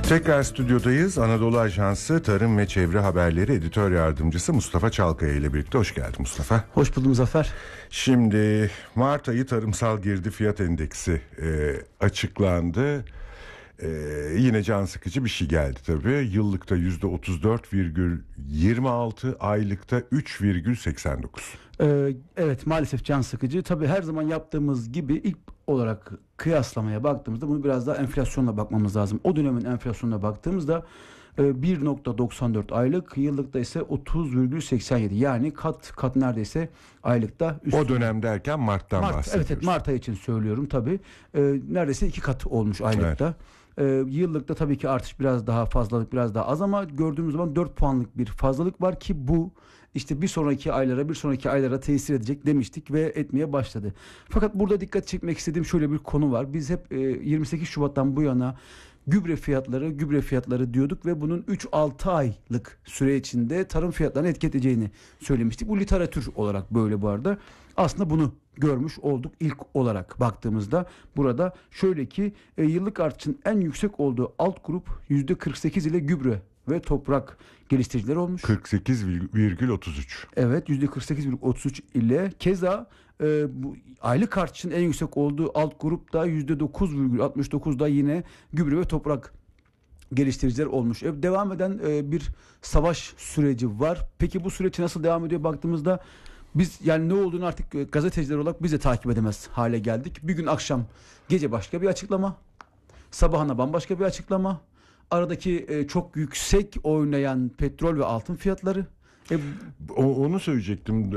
Tekrar stüdyodayız. Anadolu Ajansı Tarım ve Çevre Haberleri Editör Yardımcısı Mustafa Çalkaya ile birlikte. Hoş geldin Mustafa. Hoş buldum Zafer. Şimdi Mart ayı tarımsal girdi fiyat endeksi açıklandı. Yine can sıkıcı bir şey geldi tabii. Yıllıkta %34,26, aylıkta 3,89. Evet, maalesef can sıkıcı. Tabii her zaman yaptığımız gibi ilk olarak kıyaslamaya baktığımızda bunu biraz daha enflasyonla bakmamız lazım. O dönemin enflasyonuna baktığımızda 1,94 aylık, yıllıkta ise 30,87, yani kat neredeyse aylıkta üstü. O dönem derken Mart'tan bahsediyoruz. Evet, Mart ayı için söylüyorum tabii. Neredeyse 2 kat olmuş aylıkta. Evet. Yıllıkta tabii ki artış biraz daha, fazlalık biraz daha az, ama gördüğümüz zaman 4 puanlık bir fazlalık var ki bu işte bir sonraki aylara tesir edecek demiştik ve etmeye başladı. Fakat burada dikkat çekmek istediğim şöyle bir konu var. Biz hep 28 Şubat'tan bu yana gübre fiyatları diyorduk ve bunun 3-6 aylık süre içinde tarım fiyatlarını etkileyeceğini söylemiştik. Bu literatür olarak böyle bu arada. Aslında bunu görmüş olduk ilk olarak baktığımızda. Burada şöyle ki yıllık artışın en yüksek olduğu alt grup %48 ile gübre ve toprak geliştiricileri olmuş. 48,33. Evet, %48,33 ile keza bu aylık artışın en yüksek olduğu alt grupta %9,69'da yine gübre ve toprak geliştiriciler olmuş. Devam eden bir savaş süreci var. Peki bu süreç nasıl devam ediyor baktığımızda biz yani ne olduğunu artık gazeteciler olarak biz de takip edemez hale geldik. Bir gün akşam gece başka bir açıklama, sabahına bambaşka bir açıklama. Aradaki çok yüksek oynayan petrol ve altın fiyatları. Onu söyleyecektim.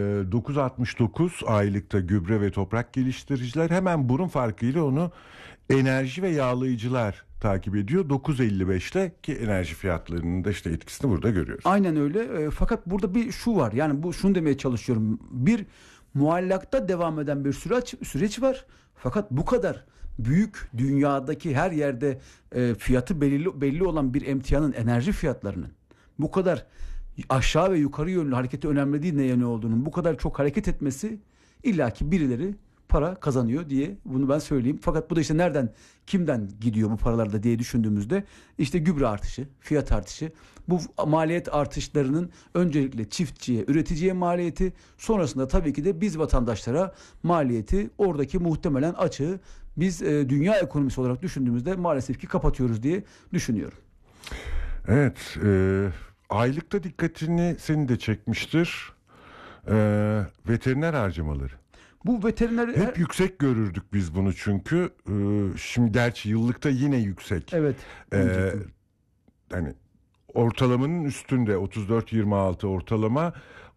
9,69 aylıkta gübre ve toprak geliştiriciler, hemen burun farkıyla onu enerji ve yağlayıcılar takip ediyor 9,55'te, ki enerji fiyatlarının da işte etkisini burada görüyoruz. Aynen öyle. Fakat burada bir şu var, yani şunu demeye çalışıyorum. Bir muallakta devam eden bir süreç var. Fakat bu kadar büyük, dünyadaki her yerde fiyatı belli olan bir emtianın, enerji fiyatlarının bu kadar aşağı ve yukarı yönlü hareketi önemli değil, ne olduğunun bu kadar çok hareket etmesi, illaki birileri para kazanıyor diye bunu ben söyleyeyim. Fakat bu da işte kimden gidiyor bu paralar da diye düşündüğümüzde işte gübre artışı, fiyat artışı, bu maliyet artışlarının öncelikle çiftçiye, üreticiye maliyeti, sonrasında tabii ki de biz vatandaşlara maliyeti, oradaki muhtemelen açığı biz dünya ekonomisi olarak düşündüğümüzde maalesef ki kapatıyoruz diye düşünüyorum. Evet, aylıkta dikkatini senin de çekmiştir. Veteriner harcamaları. Bu hep yüksek görürdük biz bunu çünkü. Şimdi gerçi yıllıkta yine yüksek. Evet. Hani ortalamanın üstünde 34,26 ortalama,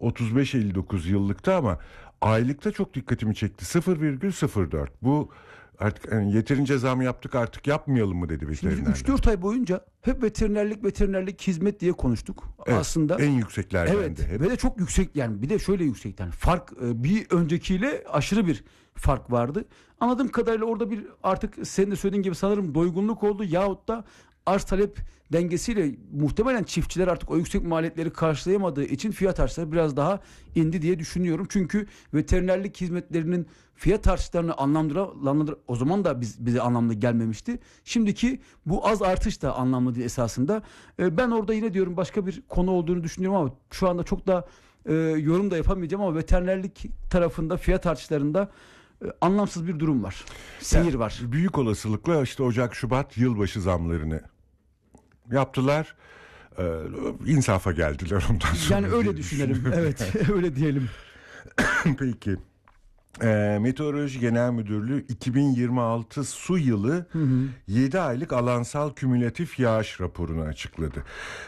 35,59 yıllıkta, ama aylıkta çok dikkatimi çekti. 0,04. Bu artık yani yeterince zam yaptık, artık yapmayalım mı dedi veterinerler. 3-4 ay boyunca hep veterinerlik hizmet diye konuştuk. Evet, aslında en yükseklerden. Evet, ve de çok yüksek, yani bir de şöyle yüksek, yani fark bir öncekiyle aşırı bir fark vardı. Anladığım kadarıyla orada bir, artık senin de söylediğin gibi sanırım doygunluk oldu, yahut da arz talep dengesiyle muhtemelen çiftçiler artık o yüksek maliyetleri karşılayamadığı için fiyat artışları biraz daha indi diye düşünüyorum. Çünkü veterinerlik hizmetlerinin fiyat artışlarını o zaman da bize anlamlı gelmemişti. Şimdiki bu az artış da anlamlı değil esasında. Ben orada yine diyorum başka bir konu olduğunu düşünüyorum, ama şu anda çok da yorum da yapamayacağım, ama veterinerlik tarafında fiyat artışlarında anlamsız bir durum var. Seyir var. Büyük olasılıkla işte Ocak, Şubat yılbaşı zamlarını yaptılar. İnsafa geldiler ondan sonra. Yani öyle düşünelim. Evet, öyle diyelim. Peki. Meteoroloji Genel Müdürlüğü 2026 su yılı 7 aylık alansal kümülatif yağış raporunu açıkladı.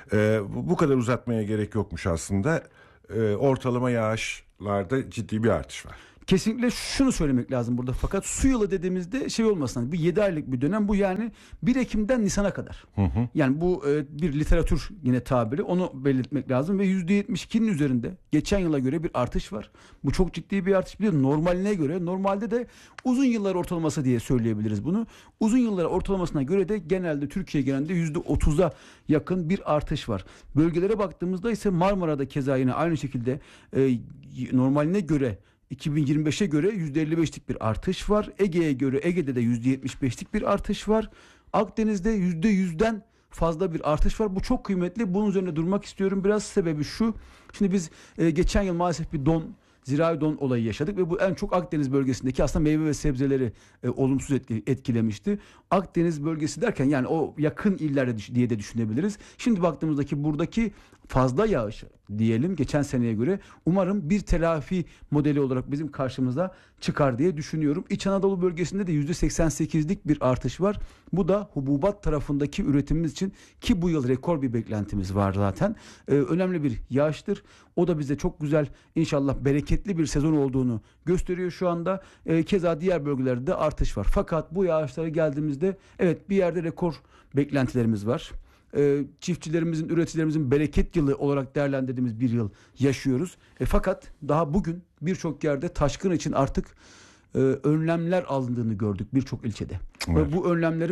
Bu kadar uzatmaya gerek yokmuş aslında. Ortalama yağışlarda ciddi bir artış var. Kesinlikle şunu söylemek lazım burada. Fakat su yılı dediğimizde şey olmasın, bu 7 aylık bir dönem, bu yani 1 Ekim'den Nisan'a kadar. Yani bu bir literatür yine tabiri, onu belirtmek lazım ve %72'nin üzerinde geçen yıla göre bir artış var. Bu çok ciddi bir artış. Bir de normaline göre, normalde de uzun yıllar ortalaması diye söyleyebiliriz bunu. Uzun yıllar ortalamasına göre de genelde Türkiye genelinde %30'a yakın bir artış var. Bölgelere baktığımızda ise Marmara'da keza yine aynı şekilde normaline göre 2025'e göre %55'lik bir artış var. Ege'de de %75'lik bir artış var. Akdeniz'de %100'den fazla bir artış var. Bu çok kıymetli. Bunun üzerine durmak istiyorum. Biraz sebebi şu. Şimdi biz geçen yıl maalesef bir zirai don olayı yaşadık ve bu en çok Akdeniz bölgesindeki aslında meyve ve sebzeleri olumsuz etkilemişti. Akdeniz bölgesi derken yani o yakın illerde diye de düşünebiliriz. Şimdi baktığımızdaki buradaki fazla yağış diyelim geçen seneye göre umarım bir telafi modeli olarak bizim karşımıza çıkar diye düşünüyorum. İç Anadolu bölgesinde de %88'lik bir artış var. Bu da hububat tarafındaki üretimimiz için ki bu yıl rekor bir beklentimiz var zaten. Önemli bir yağıştır. O da bize çok güzel inşallah bereketli bir sezon olduğunu gösteriyor şu anda. Keza diğer bölgelerde de artış var. Fakat bu yağışlara geldiğimizde evet bir yerde rekor beklentilerimiz var. Çiftçilerimizin, üreticilerimizin bereket yılı olarak değerlendirdiğimiz bir yıl yaşıyoruz. Fakat daha bugün birçok yerde taşkın için artık önlemler alındığını gördük birçok ilçede. Evet. Ve bu önlemlerin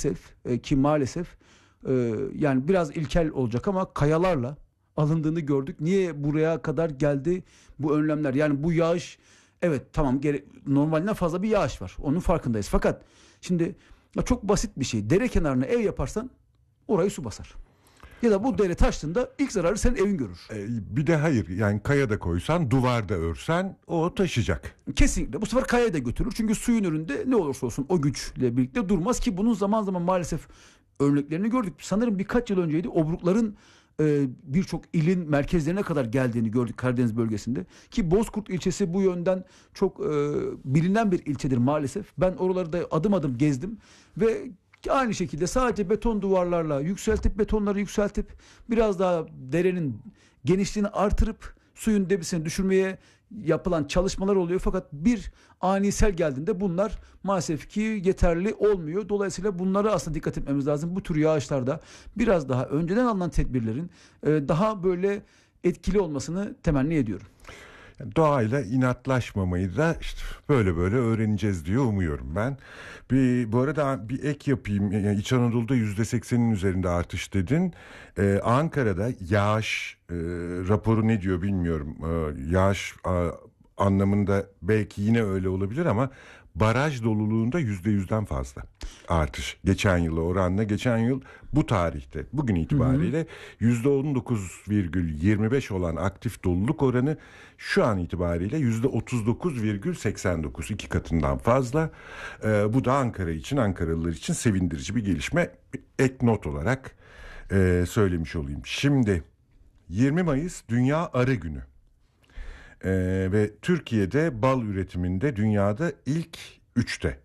maalesef yani biraz ilkel olacak ama kayalarla alındığını gördük. Niye buraya kadar geldi bu önlemler? Yani bu yağış evet tamam normalinden fazla bir yağış var. Onun farkındayız. Fakat şimdi çok basit bir şey. Dere kenarına ev yaparsan orayı su basar. Ya da bu dere taştığında ilk zararı senin evin görür. Bir de hayır yani kaya da koysan duvar da örsen o taşıyacak. Kesinlikle. Bu sefer kayayı da götürür. Çünkü suyun önünde ne olursa olsun o güçle birlikte durmaz ki bunun zaman zaman maalesef örneklerini gördük. Sanırım birkaç yıl önceydi. Obrukların birçok ilin merkezlerine kadar geldiğini gördük Karadeniz bölgesinde. Ki Bozkurt ilçesi bu yönden çok bilinen bir ilçedir maalesef. Ben oraları da adım adım gezdim ve aynı şekilde sadece beton duvarlarla betonları yükseltip biraz daha derenin genişliğini artırıp suyun debisini düşürmeye yapılan çalışmalar oluyor. Fakat bir ani sel geldiğinde bunlar maalesef ki yeterli olmuyor. Dolayısıyla bunlara aslında dikkat etmemiz lazım. Bu tür yağışlarda biraz daha önceden alınan tedbirlerin daha böyle etkili olmasını temenni ediyorum. Yani doğayla inatlaşmamayı da işte böyle öğreneceğiz diye umuyorum ben. Bu arada bir ek yapayım. Yani İç Anadolu'da %80'in üzerinde artış dedin. Ankara'da yağış raporu ne diyor bilmiyorum. Yağış anlamında belki yine öyle olabilir ama baraj doluluğunda %100'den fazla artış. Geçen yıla oranla geçen yıl bu tarihte bugün itibariyle %19,25 olan aktif doluluk oranı şu an itibariyle %39,89 iki katından fazla. Bu da Ankara için Ankaralılar için sevindirici bir gelişme. Ek not olarak söylemiş olayım. Şimdi 20 Mayıs Dünya Arı Günü. Ve Türkiye'de bal üretiminde dünyada ilk 3'te.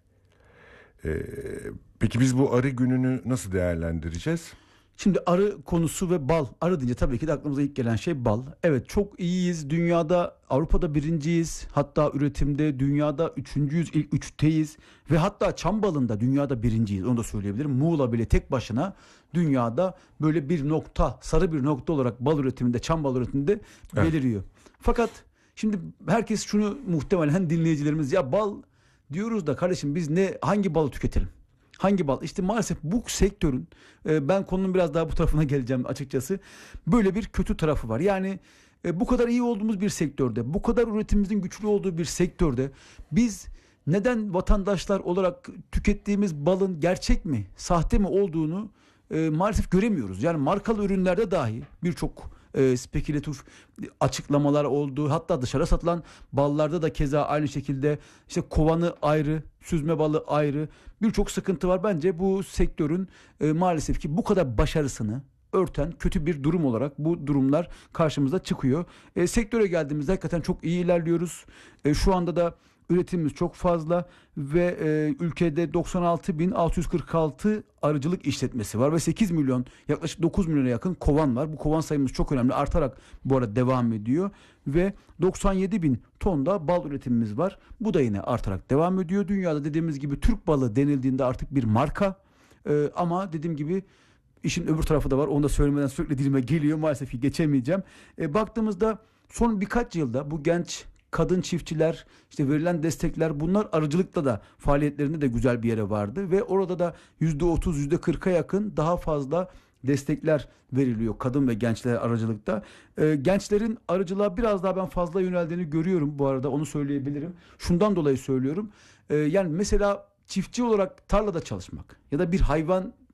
Peki biz bu arı gününü nasıl değerlendireceğiz? Şimdi arı konusu ve bal. Arı deyince tabii ki de aklımıza ilk gelen şey bal. Evet çok iyiyiz. Dünyada, Avrupa'da birinciyiz. Hatta üretimde dünyada üçüncüyüz. İlk üçteyiz. Ve hatta çam balında dünyada birinciyiz. Onu da söyleyebilirim. Muğla bile tek başına dünyada böyle bir nokta, sarı bir nokta olarak bal üretiminde, çam bal üretiminde beliriyor. Fakat şimdi herkes şunu muhtemelen dinleyicilerimiz ya bal diyoruz da kardeşim biz hangi balı tüketelim? Hangi bal? İşte maalesef bu sektörün ben konunun biraz daha bu tarafına geleceğim açıkçası. Böyle bir kötü tarafı var. Yani bu kadar iyi olduğumuz bir sektörde, bu kadar üretimimizin güçlü olduğu bir sektörde biz neden vatandaşlar olarak tükettiğimiz balın gerçek mi, sahte mi olduğunu maalesef göremiyoruz. Yani markalı ürünlerde dahi birçok spekülatif açıklamalar oldu. Hatta dışarı satılan ballarda da keza aynı şekilde işte kovanı ayrı, süzme balı ayrı birçok sıkıntı var. Bence bu sektörün maalesef ki bu kadar başarısını örten kötü bir durum olarak bu durumlar karşımıza çıkıyor. Sektöre geldiğimizde hakikaten çok iyi ilerliyoruz. Şu anda da üretimimiz çok fazla ve ülkede 96.646 arıcılık işletmesi var ve 8 milyon yaklaşık 9 milyona yakın kovan var. Bu kovan sayımız çok önemli, artarak bu arada devam ediyor ve 97 bin ton da bal üretimimiz var. Bu da yine artarak devam ediyor. Dünyada dediğimiz gibi Türk balı denildiğinde artık bir marka ama dediğim gibi işin öbür tarafı da var. Onu da söylemeden sürekli dilime geliyor. Maalesef ki geçemeyeceğim. Baktığımızda son birkaç yılda bu genç kadın çiftçiler, işte verilen destekler, bunlar arıcılıkta da faaliyetlerinde de güzel bir yere vardı ve orada da %30, %40'a yakın daha fazla destekler veriliyor kadın ve gençler arıcılıkta. Gençlerin arıcılığa biraz daha ben fazla yöneldiğini görüyorum bu arada, onu söyleyebilirim. Şundan dolayı söylüyorum. Yani mesela çiftçi olarak tarlada çalışmak ya da bir hayvan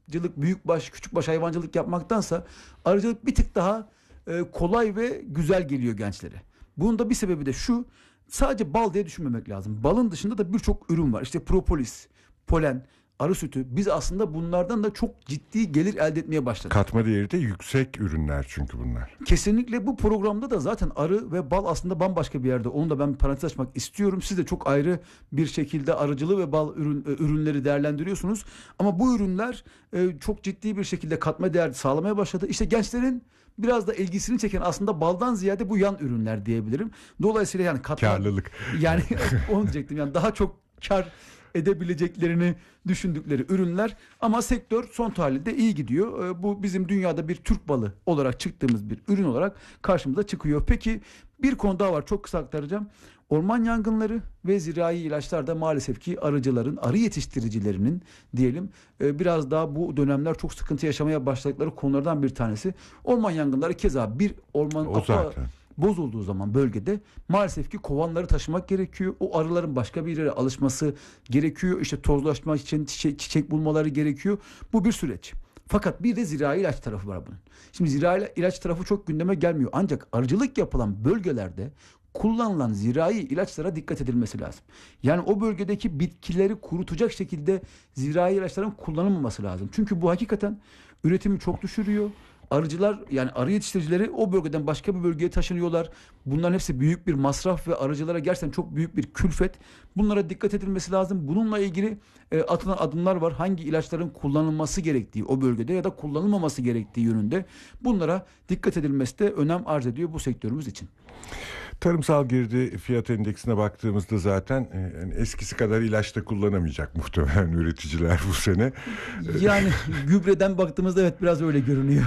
hayvancılık, büyükbaş, küçükbaş hayvancılık yapmaktansa arıcılık bir tık daha kolay ve güzel geliyor gençlere. Bunun da bir sebebi de şu: sadece bal diye düşünmemek lazım. Balın dışında da birçok ürün var. İşte propolis, polen, arı sütü. Biz aslında bunlardan da çok ciddi gelir elde etmeye başladık. Katma değeri de yüksek ürünler çünkü bunlar. Kesinlikle bu programda da zaten arı ve bal aslında bambaşka bir yerde. Onu da ben parantez açmak istiyorum. Siz de çok ayrı bir şekilde arıcılığı ve bal ürünleri değerlendiriyorsunuz. Ama bu ürünler çok ciddi bir şekilde katma değer sağlamaya başladı. İşte gençlerin biraz da ilgisini çeken aslında baldan ziyade bu yan ürünler diyebilirim. Dolayısıyla yani Karlılık. Yani onu diyecektim. Yani daha çok kar edebileceklerini düşündükleri ürünler, ama sektör son tahlilde iyi gidiyor. Bu bizim dünyada bir Türk balı olarak çıktığımız bir ürün olarak karşımıza çıkıyor. Peki bir konu daha var, çok kısa aktaracağım. Orman yangınları ve zirai ilaçlar da maalesef ki arıcıların, arı yetiştiricilerinin diyelim biraz daha bu dönemler çok sıkıntı yaşamaya başladıkları konulardan bir tanesi. Orman yangınları keza bir orman bozulduğu zaman bölgede maalesef ki kovanları taşımak gerekiyor. O arıların başka bir yere alışması gerekiyor. İşte tozlaşma için çiçek bulmaları gerekiyor. Bu bir süreç. Fakat bir de zirai ilaç tarafı var bunun. Şimdi zirai ilaç tarafı çok gündeme gelmiyor. Ancak arıcılık yapılan bölgelerde kullanılan zirai ilaçlara dikkat edilmesi lazım. Yani o bölgedeki bitkileri kurutacak şekilde zirai ilaçların kullanılmaması lazım. Çünkü bu hakikaten üretimi çok düşürüyor. Arıcılar, yani arı yetiştiricileri o bölgeden başka bir bölgeye taşınıyorlar. Bunların hepsi büyük bir masraf ve arıcılara gerçekten çok büyük bir külfet. Bunlara dikkat edilmesi lazım. Bununla ilgili atılan adımlar var. Hangi ilaçların kullanılması gerektiği o bölgede ya da kullanılmaması gerektiği yönünde, bunlara dikkat edilmesi de önem arz ediyor bu sektörümüz için. Tarımsal girdi fiyat endeksine baktığımızda zaten eskisi kadar ilaç da kullanamayacak muhtemelen üreticiler bu sene. Yani gübreden baktığımızda evet biraz öyle görünüyor.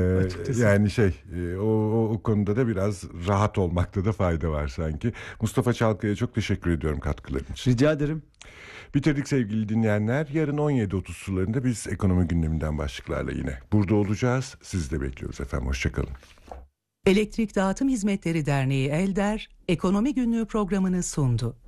Yani o konuda da biraz rahat olmakta da fayda var sanki. Mustafa Çalkay'a çok teşekkür ediyorum katkıların için. Rica ederim. Bitirdik sevgili dinleyenler. Yarın 17.30 sularında biz ekonomi gündeminden başlıklarla yine burada olacağız. Sizi de bekliyoruz efendim. Hoşçakalın. Elektrik Dağıtım Hizmetleri Derneği ELDER, Ekonomi Günlüğü programını sundu.